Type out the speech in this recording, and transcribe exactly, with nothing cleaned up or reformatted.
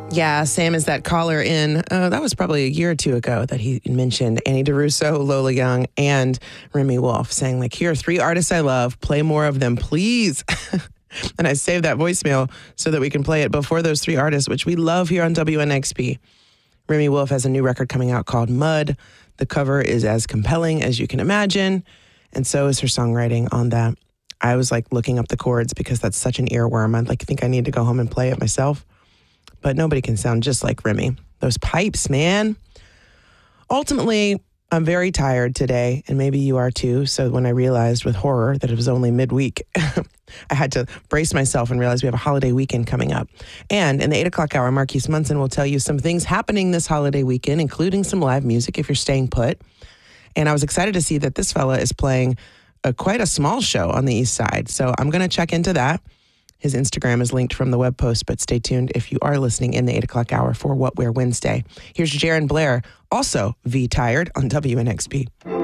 Yeah, same as that caller in, uh, that was probably a year or two ago that he mentioned Annie DeRusso, Lola Young, and Remy Wolf, saying like, here are three artists I love. Play more of them, please. And I saved that voicemail so that we can play it before those three artists, which we love here on W N X P. Remy Wolf has a new record coming out called Mud. The cover is as compelling as you can imagine, and so is her songwriting on that. I was like looking up the chords because that's such an earworm. I like think I need to go home and play it myself. But nobody can sound just like Remy. Those pipes, man. Ultimately, I'm very tired today, and maybe you are too. So when I realized with horror that it was only midweek, I had to brace myself and realize we have a holiday weekend coming up. And in the eight o'clock hour, Marquise Munson will tell you some things happening this holiday weekend, including some live music if you're staying put. And I was excited to see that this fella is playing a, quite a small show on the East Side. So I'm going to check into that. His Instagram is linked from the web post, but stay tuned if you are listening in the eight o'clock hour for What We're Wednesday. Here's Jaron Blair, also V-Tired on W N X P.